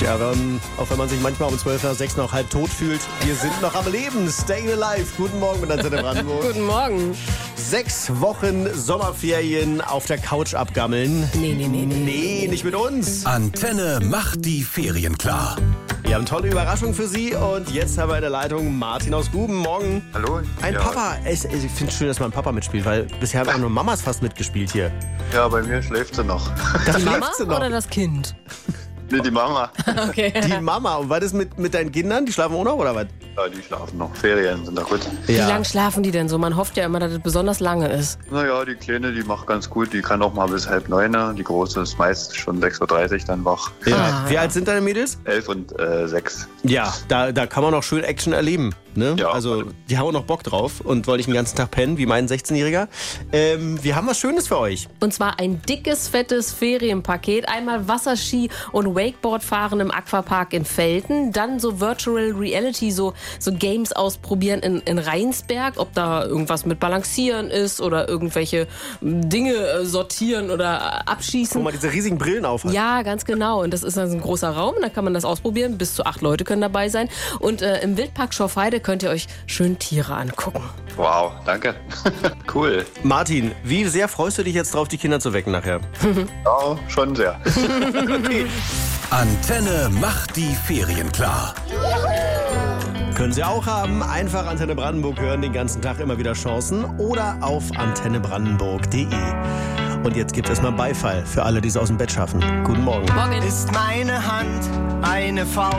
Ja, auch wenn man sich manchmal um 12 nach 6 noch halb tot fühlt, wir sind noch am Leben. Stay alive. Guten Morgen mit Antenne Brandenburg. Guten Morgen. 6 Wochen Sommerferien auf der Couch abgammeln. Nee, nicht mit uns. Antenne macht die Ferien klar. Wir haben tolle Überraschungen für Sie und jetzt haben wir in der Leitung Martin aus Guben. Morgen. Hallo? Ein Papa. Ich finde es schön, dass mal ein Papa mitspielt, weil bisher haben auch nur Mamas fast mitgespielt hier. Ja, bei mir schläft sie noch. Da Die Mama schläft sie noch. oder das Kind? Nee, die Mama. Okay. Die Mama. Und was ist mit deinen Kindern? Die schlafen auch noch oder was? Ja, die schlafen noch. Ferien sind da gut. Wie lang schlafen die denn so? Man hofft ja immer, dass es besonders lange ist. Naja, die Kleine, die macht ganz gut. Die kann auch mal bis 8:30. Die Große ist meist schon 6:30 Uhr dann wach. Ja. Wie alt sind deine Mädels? 11 und 6. Ja, da kann man noch schön Action erleben. Ne? Ja. Also, die haben noch Bock drauf und wollen nicht den ganzen Tag pennen, wie mein 16-Jähriger. Wir haben was Schönes für euch. Und zwar ein dickes, fettes Ferienpaket. Einmal Wasserski und Wakeboard fahren im Aquapark in Velten. Dann so Virtual Reality, so Games ausprobieren in Rheinsberg. Ob da irgendwas mit Balancieren ist oder irgendwelche Dinge sortieren oder abschießen. Wo man diese riesigen Brillen auf hat. Ja, ganz genau. Und das ist dann so ein großer Raum. Da kann man das ausprobieren. Bis zu 8 Leute können dabei sein. Und im Wildpark Schorfheide könnt ihr euch schön Tiere angucken. Wow, danke. Cool. Martin, wie sehr freust du dich jetzt drauf, die Kinder zu wecken nachher? Ja, schon sehr. Antenne macht die Ferien klar. Können Sie auch haben. Einfach Antenne Brandenburg hören, den ganzen Tag immer wieder Chancen oder auf antennebrandenburg.de. Und jetzt gibt es erstmal Beifall für alle, die es aus dem Bett schaffen. Guten Morgen. Morgen. Ist meine Hand eine Faust?